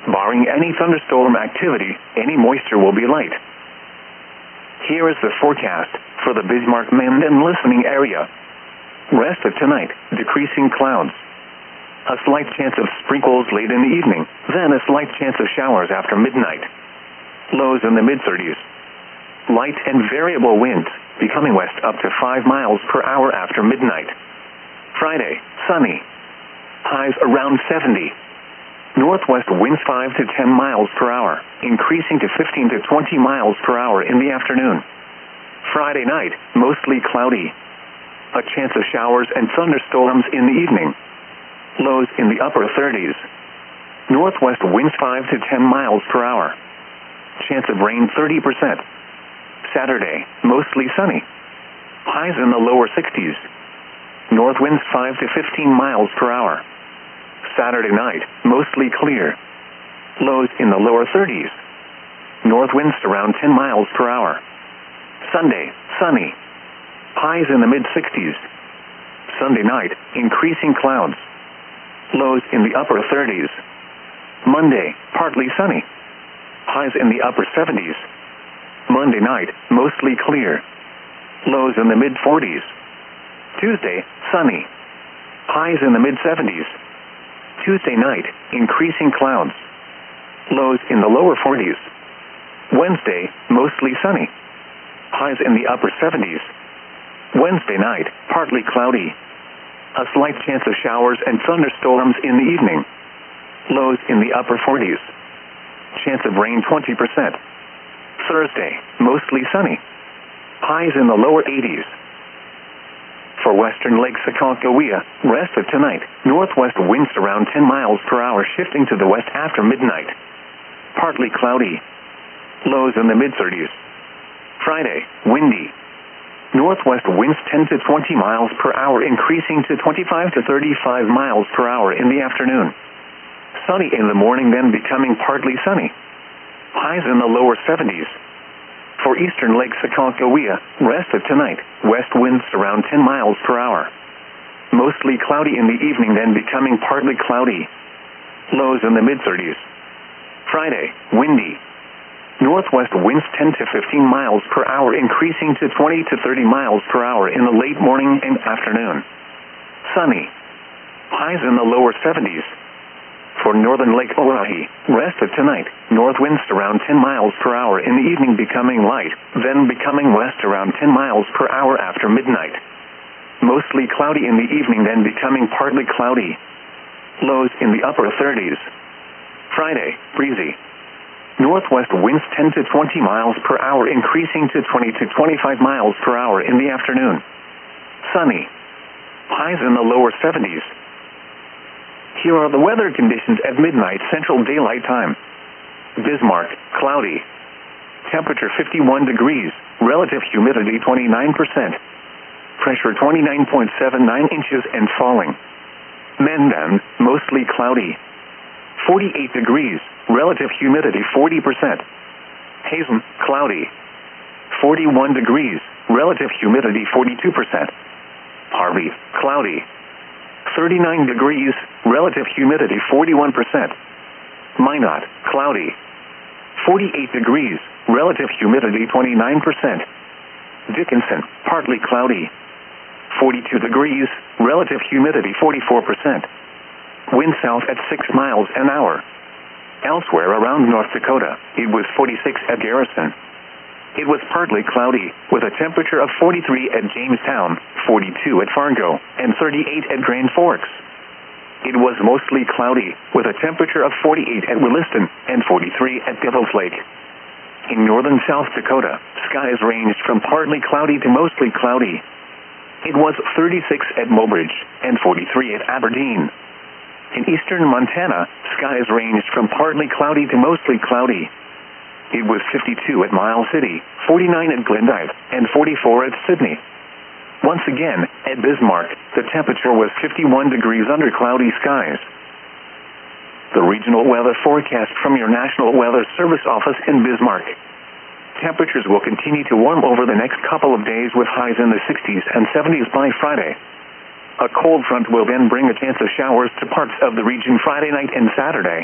Barring any thunderstorm activity, any moisture will be light. Here is the forecast for the Bismarck Mend and listening area. Rest of tonight, decreasing clouds. A slight chance of sprinkles late in the evening, then a slight chance of showers after midnight. Lows in the mid-30s. Light and variable winds, becoming west up to 5 miles per hour after midnight. Friday, sunny. Highs around 70. Northwest winds 5 to 10 miles per hour, increasing to 15 to 20 miles per hour in the afternoon. Friday night, mostly cloudy. A chance of showers and thunderstorms in the evening. Lows in the upper 30s. Northwest winds 5 to 10 miles per hour. Chance of rain 30%. Saturday, mostly sunny. Highs in the lower 60s. North winds 5 to 15 miles per hour. Saturday night, mostly clear. Lows in the lower 30s. North winds around 10 miles per hour. Sunday, sunny. Highs in the mid-60s. Sunday night, increasing clouds. Lows in the upper 30s. Monday, partly sunny. Highs in the upper 70s. Monday night, mostly clear. Lows in the mid-40s. Tuesday, sunny. Highs in the mid-70s. Tuesday night, increasing clouds. Lows in the lower 40s. Wednesday, mostly sunny. Highs in the upper 70s. Wednesday night, partly cloudy. A slight chance of showers and thunderstorms in the evening. Lows in the upper 40s. Chance of rain 20%. Thursday, mostly sunny. Highs in the lower 80s. For western Lake Sakakawea, rest of tonight, northwest winds around 10 miles per hour shifting to the west after midnight. Partly cloudy. Lows in the mid-30s. Friday, windy. Northwest winds 10 to 20 miles per hour increasing to 25 to 35 miles per hour in the afternoon. Sunny in the morning, then becoming partly sunny. Highs in the lower 70s. For eastern Lake Sakakawea, rest of tonight, west winds around 10 miles per hour. Mostly cloudy in the evening, then becoming partly cloudy. Lows in the mid-30s. Friday, windy. Northwest winds 10 to 15 miles per hour increasing to 20 to 30 miles per hour in the late morning and afternoon. Sunny. Highs in the lower 70s. For northern Lake Oahe, rest of tonight, north winds around 10 miles per hour in the evening becoming light, then becoming west around 10 miles per hour after midnight. Mostly cloudy in the evening, then becoming partly cloudy. Lows in the upper 30s. Friday, breezy. Northwest winds 10 to 20 miles per hour increasing to 20 to 25 miles per hour in the afternoon. Sunny. Highs in the lower 70s. Here are the weather conditions at midnight Central Daylight Time. Bismarck, cloudy. Temperature 51 degrees, relative humidity 29%. Pressure 29.79 inches and falling. Mendon, mostly cloudy. 48 degrees, relative humidity 40%. Hazen, cloudy. 41 degrees, relative humidity 42%. Harvey, cloudy. 39 degrees, relative humidity 41%. Minot, cloudy. 48 degrees, relative humidity 29%. Dickinson, partly cloudy. 42 degrees, relative humidity 44%. Wind south at 6 miles an hour. Elsewhere around North Dakota, it was 46 at Garrison. It was partly cloudy, with a temperature of 43 at Jamestown, 42 at Fargo, and 38 at Grand Forks. It was mostly cloudy, with a temperature of 48 at Williston and 43 at Devil's Lake. In northern South Dakota, skies ranged from partly cloudy to mostly cloudy. It was 36 at Mobridge and 43 at Aberdeen. In eastern Montana, skies ranged from partly cloudy to mostly cloudy. It was 52 at Miles City, 49 at Glendive, and 44 at Sydney. Once again, at Bismarck, the temperature was 51 degrees under cloudy skies. The regional weather forecast from your National Weather Service office in Bismarck. Temperatures will continue to warm over the next couple of days with highs in the 60s and 70s by Friday. A cold front will then bring a chance of showers to parts of the region Friday night and Saturday.